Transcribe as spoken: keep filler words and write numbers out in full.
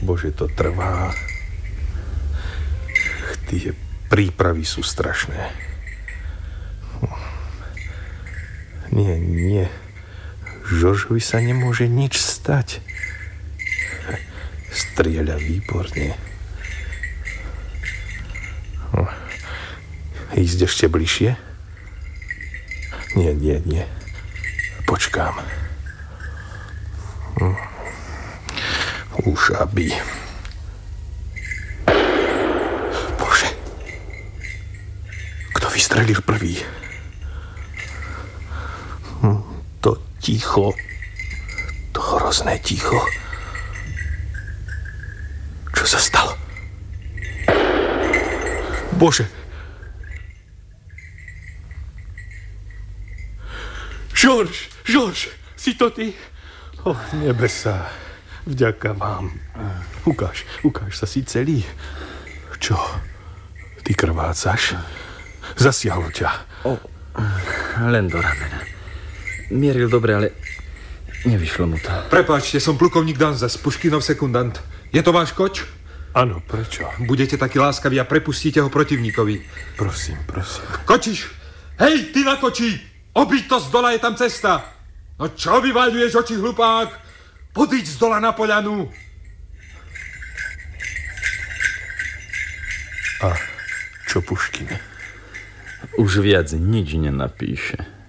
Bože, to trvá. Tie prípravy sú strašné. Nie, nie. Žoržovi sa nemôže nič stať. Strieľa výborne. Ísť ešte bližšie? Nie, nie, nie. Počkám. Už aby... Bože. Kto vystrelil prvý? To ticho. To hrozné ticho. Čo sa stalo? Bože. George, George, si to ty? Oh, nebesá, vďaka vám. Ukáž, ukáž sa si celý. Čo? Ty krvácaš? Zasiahlo ťa. O, len do ramena. Mieril dobre, ale nevyšlo mu to. Prepáčte, som plukovník Danzas, Puškinov sekundant. Je to váš koč? Áno, prečo? Budete takí láskaví a prepustíte ho protivníkovi. Prosím, prosím. Kočiš! Hej, ty na koči! Obiť to z dola, je tam cesta. No čo vyvaľuješ oči, hlupák? Podiď z dola na poľanu. A čo Puškin? Už viac nič nenapíše.